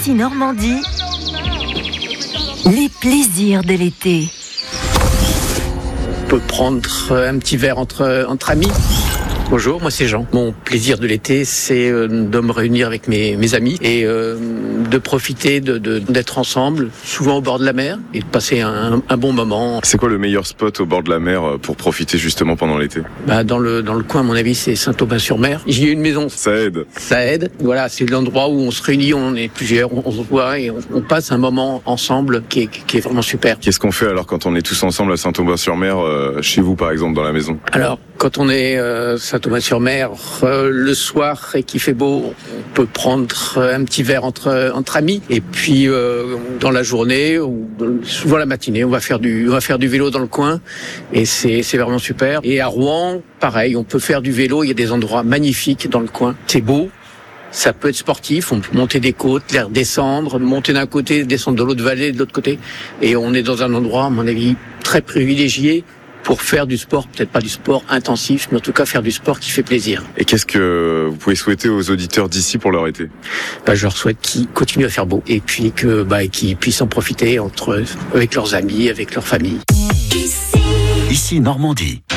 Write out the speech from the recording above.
Ici Normandie, les plaisirs de l'été. On peut prendre un petit verre entre amis. Bonjour, moi c'est Jean. Mon plaisir de l'été, c'est de me réunir avec mes amis et de profiter d'être ensemble, souvent au bord de la mer, et de passer un bon moment. C'est quoi le meilleur spot au bord de la mer pour profiter justement pendant l'été ? Dans le coin, à mon avis, c'est Saint-Aubin-sur-Mer. J'y ai une maison. Ça aide. Ça aide. Voilà, c'est l'endroit où on se réunit, on est plusieurs, on se voit et on passe un moment ensemble qui est vraiment super. Qu'est-ce qu'on fait alors quand on est tous ensemble à Saint-Aubin-sur-Mer, chez vous par exemple, dans la maison ? Alors, quand on est Saint-Aubin-sur-Mer, le soir et qu'il fait beau, on peut prendre un petit verre entre amis. Et puis dans la journée ou souvent la matinée, on va faire du vélo dans le coin et c'est vraiment super. Et à Rouen, pareil, on peut faire du vélo. Il y a des endroits magnifiques dans le coin. C'est beau. Ça peut être sportif, on peut monter des côtes, descendre, monter d'un côté, descendre de l'autre vallée, de l'autre côté. Et on est dans un endroit, à mon avis, très privilégié pour faire du sport, peut-être pas du sport intensif, mais en tout cas faire du sport qui fait plaisir. Et qu'est-ce que vous pouvez souhaiter aux auditeurs d'ici pour leur été ? Je leur souhaite qu'ils continuent à faire beau et puis qu'ils puissent en profiter avec leurs amis, avec leur famille. Ici Normandie.